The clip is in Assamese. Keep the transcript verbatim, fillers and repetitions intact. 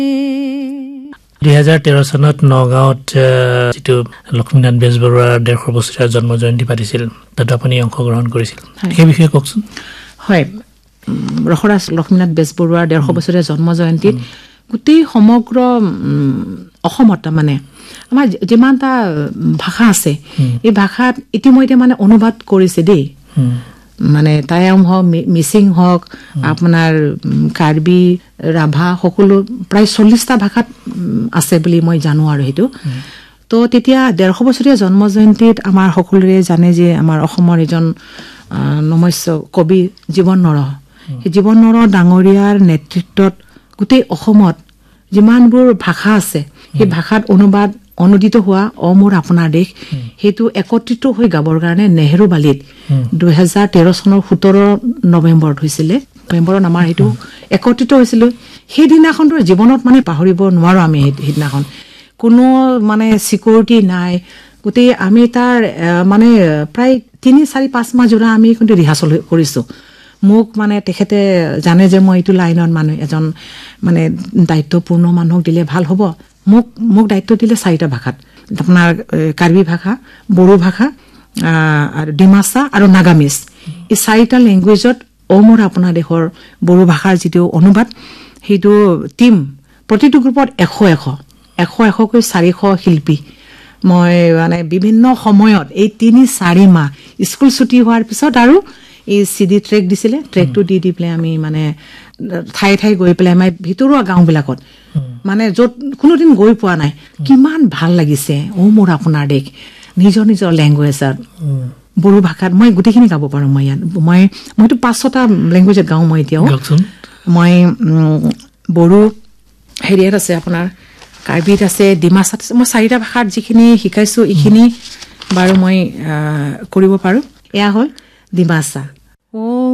দুই হাজাৰ তেৰ চনত নগাঁৱত যিটো লক্ষ্মীনাথ বেজবৰুৱাৰ ডেৰশ বছৰীয়া জন্ম জয়ন্তী পাতিছিল তাত আপুনি অংশগ্ৰহণ কৰিছিল সেই বিষয়ে কওকচোন হয় ৰসৰাজ লক্ষ্মীনাথ বেজবৰুৱাৰ ডেৰশ বছৰীয়া জন্ম জয়ন্তীত গোটেই সমগ্ৰ অসমত মানে আমাৰ যিমানটা ভাষা আছে এই ভাষাত ইতিমধ্যে মানে অনুবাদ কৰিছে দেই মানে টায়াম হওক মিচিং হওক আপোনাৰ কাৰ্বি ৰাভা সকলো প্ৰায় চল্লিশটা ভাষাত আছে বুলি মই জানো আৰু সেইটো তো তেতিয়া ডেৰশ বছৰীয়া জন্ম জয়ন্তীত আমাৰ সকলোৰে জানে যে আমাৰ অসমৰ এজন নমস্য কবি জীৱন নৰহ জীৱন নৰহ ডাঙৰীয়াৰ নেতৃত্বত গোটেই অসমত যিমানবোৰ ভাষা আছে সেই ভাষাত অনুবাদ অনুদিত হোৱা অ মোৰ আপোনাৰ দেশ সেইটো একত্ৰিত হৈ গাবৰ কাৰণে নেহেৰু বালিত দুই হাজাৰ তেৰ চনৰ সোতৰ নৱেম্বৰত হৈছিলে নৱেম্বৰত আমাৰ সেইটো একত্ৰিত হৈছিল সেইদিনাখন তো জীৱনত মানে পাহৰিব নোৱাৰো আমি সেইদিনাখন কোনো মানে সিকিউৰিটি নাই গোটেই আমি তাৰ মানে প্ৰায় তিনি চাৰি পাঁচ মাহ জোৰা আমি কিন্তু ৰিহাৰ্চল কৰিছো মোক মানে তেখেতে জানে যে মই এইটো লাইনত মানুহ এজন মানে দায়িত্বপূৰ্ণ মানুহক দিলে ভাল হ'ব মোক মোক দায়িত্ব দিলে চাৰিটা ভাষাত আপোনাৰ কাৰ্বি ভাষা বড়ো ভাষা আৰু ডিমাচা আৰু নাগামিজ এই চাৰিটা লেংগুৱেজত অ মোৰ আপোনাৰ দেশৰ বড়ো ভাষাৰ যিটো অনুবাদ সেইটো টিম প্ৰতিটো গ্ৰুপত এশ এশ এশ এশকৈ চাৰিশ শিল্পী মই মানে বিভিন্ন সময়ত এই তিনি চাৰি মাহ স্কুল ছুটি হোৱাৰ পিছত আৰু এই চিডি ট্ৰেক দিছিলে ট্ৰেকটো দি দি পেলাই আমি মানে ঠাই ঠাই গৈ পেলাই আমাৰ ভিতৰুৱা গাঁওবিলাকত মানে য'ত কোনোদিন গৈ পোৱা নাই কিমান ভাল লাগিছে অ মোৰ আপোনাৰ দেশ নিজৰ নিজৰ লেংগুৱেজত বড়ো ভাষাত মই গোটেইখিনি গাব পাৰোঁ মই ইয়াত মই মইতো পাঁচ ছটা লেংগুৱেজত গাওঁ মই এতিয়াও মই বড়ো হেৰিয়াত আছে আপোনাৰ কাৰ্বিত আছে ডিমাচাত আছে মই চাৰিটা ভাষাত যিখিনি শিকাইছোঁ এইখিনি বাৰু মই কৰিব পাৰোঁ এয়া হ'ল ডিমাচা